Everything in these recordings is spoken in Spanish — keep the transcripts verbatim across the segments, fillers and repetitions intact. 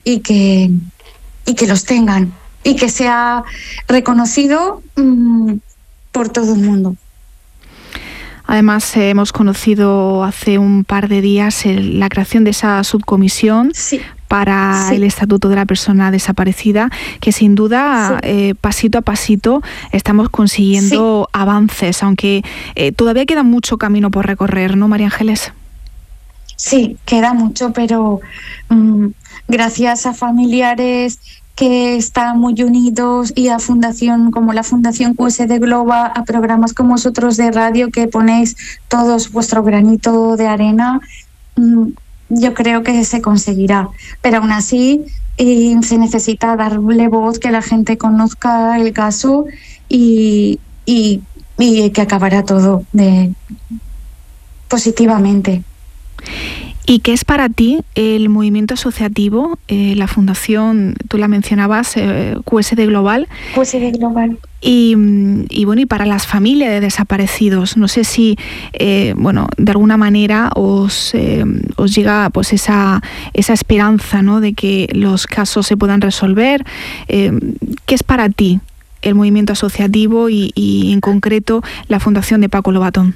y que, y que los tengan y que sea reconocido mmm, por todo el mundo. Además, eh, hemos conocido hace un par de días el, la creación de esa subcomisión sí. para sí. el Estatuto de la Persona Desaparecida, que sin duda, sí. eh, pasito a pasito, estamos consiguiendo sí. avances, aunque eh, todavía queda mucho camino por recorrer, ¿no, María Ángeles? Sí, queda mucho, pero um, gracias a familiares que están muy unidos y a fundación como la Fundación Q S D Global, a programas como vosotros de radio que ponéis todos vuestro granito de arena, yo creo que se conseguirá. Pero aún así eh, se necesita darle voz, que la gente conozca el caso y, y, y que acabará todo de, positivamente. ¿Y qué es para ti el movimiento asociativo, eh, la fundación, tú la mencionabas, eh, Q S D Global? Q S D Global. Y, y bueno, y para las familias de desaparecidos, no sé si, eh, bueno, de alguna manera os, eh, os llega pues esa, esa esperanza, ¿no?, de que los casos se puedan resolver. Eh, ¿Qué es para ti el movimiento asociativo y, y en concreto la fundación de Paco Lobatón?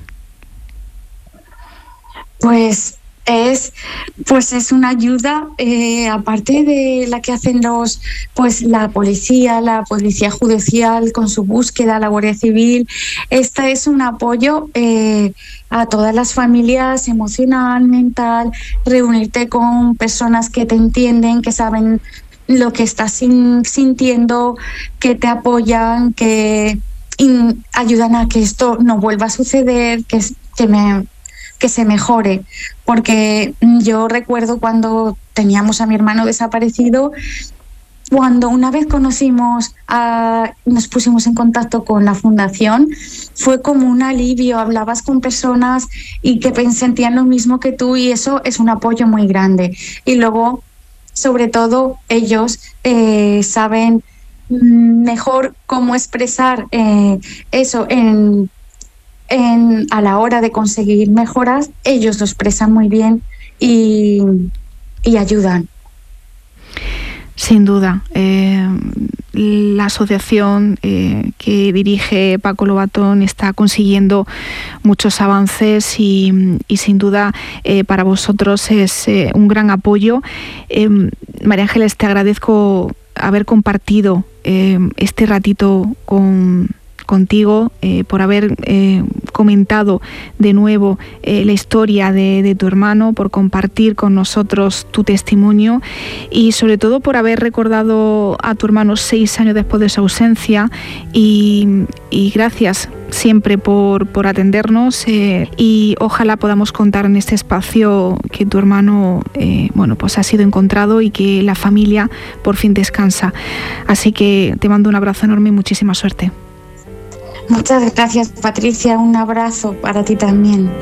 Pues es pues es una ayuda, eh, aparte de la que hacen los pues la policía, la policía judicial con su búsqueda, la Guardia Civil. Esta es un apoyo eh, a todas las familias, emocional, mental, reunirte con personas que te entienden, que saben lo que estás sin, sintiendo, que te apoyan, que in, ayudan a que esto no vuelva a suceder, que, que me que se mejore, porque yo recuerdo cuando teníamos a mi hermano desaparecido, cuando una vez conocimos, a, nos pusimos en contacto con la fundación, fue como un alivio, hablabas con personas y que sentían lo mismo que tú y eso es un apoyo muy grande. Y luego, sobre todo, ellos eh, saben mejor cómo expresar eh, eso en En, a la hora de conseguir mejoras, ellos lo expresan muy bien y, y ayudan. Sin duda. Eh, la asociación eh, que dirige Paco Lobatón está consiguiendo muchos avances y, y sin duda eh, para vosotros es eh, un gran apoyo. Eh, María Ángeles, te agradezco haber compartido eh, este ratito con contigo, eh, por haber eh, comentado de nuevo eh, la historia de, de tu hermano, por compartir con nosotros tu testimonio y sobre todo por haber recordado a tu hermano seis años después de su ausencia y, y gracias siempre por, por atendernos eh, y ojalá podamos contar en este espacio que tu hermano eh, bueno, pues ha sido encontrado y que la familia por fin descansa. Así que te mando un abrazo enorme y muchísima suerte. Muchas gracias, Patricia. Un abrazo para ti también.